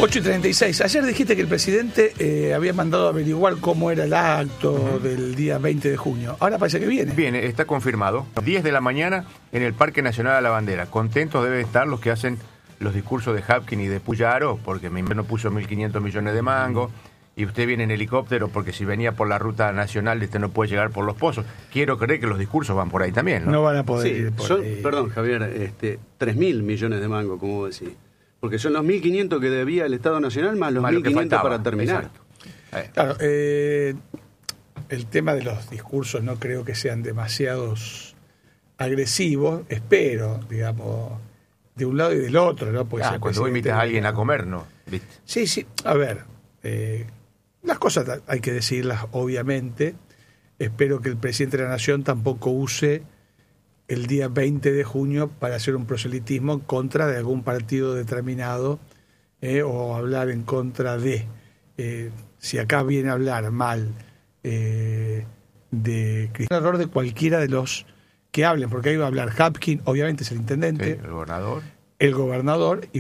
8:36. Ayer dijiste que el presidente había mandado a averiguar cómo era el acto del día 20 de junio. Ahora parece que viene. Viene, está confirmado. 10 de la mañana en el Parque Nacional de la Bandera. Contentos deben estar los que hacen los discursos de Hapkin y de Puyaro, porque mi invierno puso 1.500 millones de mangos. Y usted viene en helicóptero porque si venía por la ruta nacional usted no puede llegar por los pozos. Quiero creer que los discursos van por ahí también, ¿no? No van a poder Sí, ir por son, ahí. perdón, Javier, 3.000 millones de mangos, como vos decís. Porque son los 1.500 que debía el Estado Nacional más los Más lo que 1.500 faltaba, para terminar. exacto. Claro, el tema de los discursos no creo que sean demasiados agresivos. Espero, digamos, de un lado y del otro, ¿no? Porque si el Cuando vos presidente invitas a alguien a diga- comer, ¿no? ¿Viste? Sí, sí. A ver, las cosas hay que decirlas, obviamente. Espero que el presidente de la Nación tampoco use el día 20 de junio para hacer un proselitismo en contra de algún partido determinado o hablar en contra de. Si acá viene a hablar mal de Cristina, error de cualquiera de los que hablen, porque ahí va a hablar Hapkin, obviamente es el intendente, Sí, el gobernador. el gobernador.